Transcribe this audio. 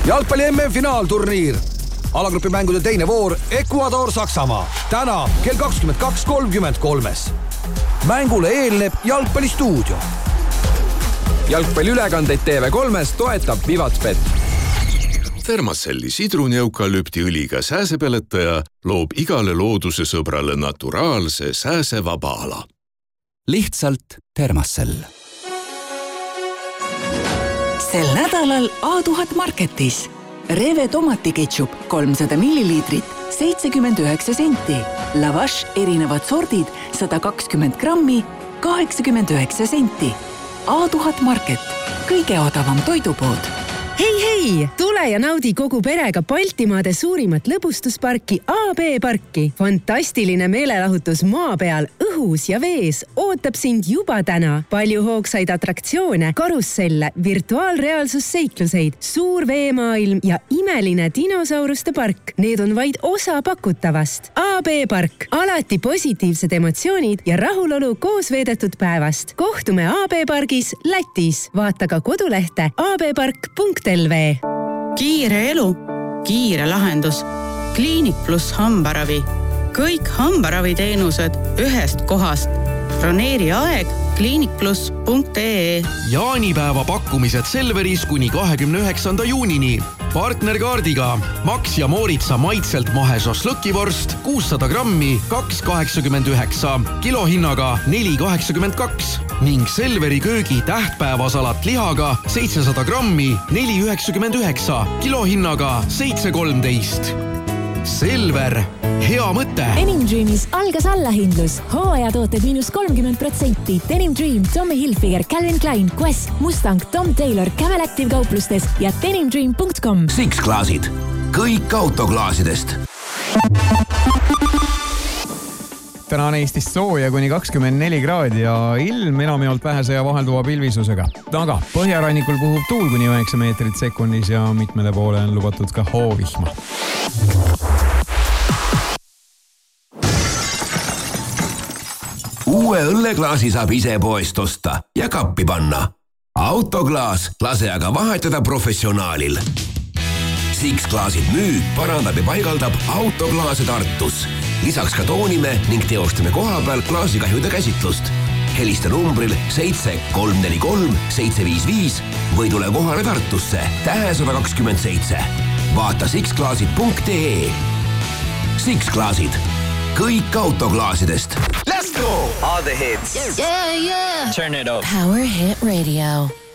Jalgpalli MM-finaalturniir. Alagrupi mängude teine voor Ecuador-Saksamaa. Täna kell 22.33. Mängule eelneb jalgpallistuudio. Jalgpalliülekandeid TV3-s toetab Vivatbet. Thermacelli sidrunieukalüptiõliga sääsepeletaja loob igale looduse sõbrale naturaalse sääsevaba ala. Lihtsalt Thermacell. Sel nädalal A1000 Marketis. Reve tomatiketšup 300 milliliitrit, 79 senti. Lavash erinevad sordid 120 grammi, 89 senti. A1000 Market. Kõige odavam toidupood. Hei, tule ja naudi kogu perega Baltimaade suurimat lõbustusparki AB Parki. Fantastiline meelelahutus maa peal, õhus ja vees ootab sind juba täna. Palju hoogsaid atraktsioone, karusselle, virtuaalreaalsusseikluseid, suur veemaailm ja imeline dinosauruste park. Need on vaid osa pakutavast. AB Park. Alati positiivsed emotsioonid ja rahulolu koos veedetud päevast. Kohtume AB Pargis Lätis. Vaata ka kodulehte abpark.lv. Kiire elu, kiire lahendus. Kliinik pluss hambaravi. Kõik hambaraviteenused ühest kohast. Broneeri aeg kliinikplus.ee. Jaanipäeva pakkumised Selveris kuni 29. juunini. Partnerkaardiga Max ja Mooritsa maitselt mahe šašlõkivorst 600 grammi 2,89, kilohinnaga 4,82 ning Selveri köögi tähtpäevasalat lihaga 700 grammi 4,99, kilohinnaga 7,13. Selver, hea mõte! Denim Dreamis algas allahindlus. Hooajatooted -30%. Denim Dream, Tommy Hilfiger, Calvin Klein, Quest, Mustang, Tom Taylor, Camel Active kauplustes ja denimdream.com. Six-klaasid. Kõik autoklaasidest. Täna on Eestis sooja kuni 24 kraadi ja ilm enamjaolt vähese ja vahelduva pilvisusega. Aga põhjarannikul puhub tuul kuni 9 meetrit sekundis ja mitmele poole on lubatud ka hoovihma. Uue õlleklaasi saab ise poest osta ja kappi panna. Autoklaas lase aga vahetada professionaalil. Six-klaasid müüb, parandab ja paigaldab autoklaase Tartus. Lisaks ka toonime ning teostame koha peal klaasikahjude käsitlust. Helista numbril 7343 755 või tule kohale Tartusse Tähe 127. Vaata sixklaasid.ee. Six-klaasid. Kõik autoklaasidest. Let's go! All the hits. Yeah. Turn it up. Power Hit Radio.